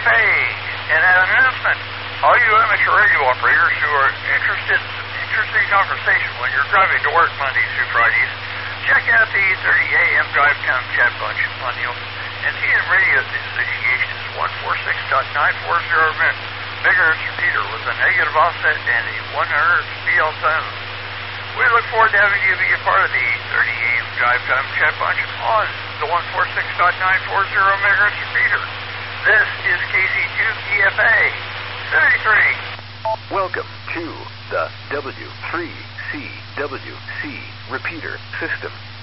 KCTFA, and an announcement. All you amateur radio operators who are interested in some interesting conversation when you're driving to work Mondays through Fridays, check out the 30 AM Drive Time Chat Bunch on the NTM Radio Association's 146.940 megahertz repeater with a negative offset and a 100 PL tone. We look forward to having you be a part of the 30 AM Drive Time Chat Bunch on the 146.940 megahertz repeater. This is KC2TFA 33. Welcome to the W3CWC repeater system.